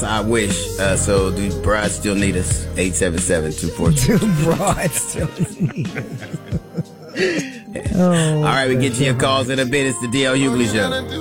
I wish. So do brides still need us? 877-242. Do brides still need us? All right, we get to your calls in a bit. It's the D.L. Hughley Show.